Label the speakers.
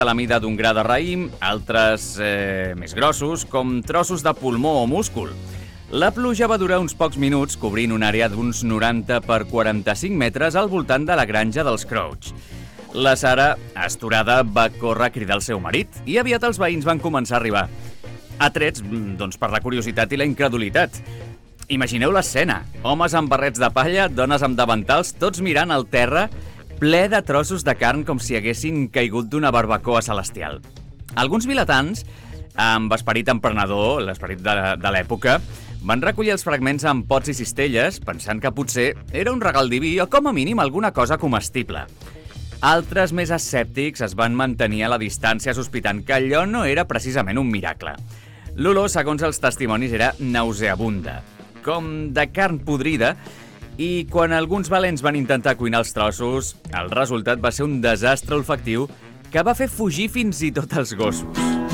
Speaker 1: a la mida d'un gra de raïm, altres més grossos, com trossos de pulmó o múscul. La pluja va durar uns pocs minuts, cobrint una àrea d'uns 90 per 45 metres al voltant de la granja dels Crouch. La Sara, astorada, va córrer a cridar el seu marit i aviat els veïns van començar a arribar. Atrets, doncs, per la curiositat i la incredulitat. Imagineu l'escena. Homes amb barrets de palla, dones amb davantals, tots mirant al terra, ple de trossos de carn com si haguessin caigut d'una barbacoa celestial. Alguns vilatans, amb esperit emprenedor, l'esperit de l'època, van recollir els fragments amb pots i cistelles, pensant que potser era un regal diví o, com a mínim, alguna cosa comestible. Altres més escèptics es van mantenir a la distància sospitant que allò no era precisament un miracle. L'olor, segons els testimonis, era nauseabunda, com de carn podrida, i quan alguns valents van intentar cuinar els trossos, el resultat va ser un desastre olfactiu que va fer fugir fins i tot els gossos.